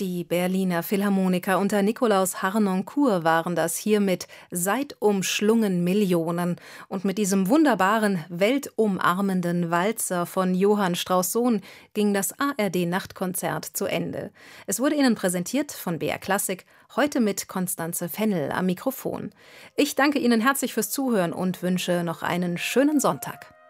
Die Berliner Philharmoniker unter Nikolaus Harnoncourt waren das hier mit »Seid umschlungen Millionen« und mit diesem wunderbaren, weltumarmenden Walzer von Johann Strauss Sohn ging das ARD-Nachtkonzert zu Ende. Es wurde Ihnen präsentiert von BR Klassik, heute mit Constanze Fennel am Mikrofon. Ich danke Ihnen herzlich fürs Zuhören und wünsche noch einen schönen Sonntag.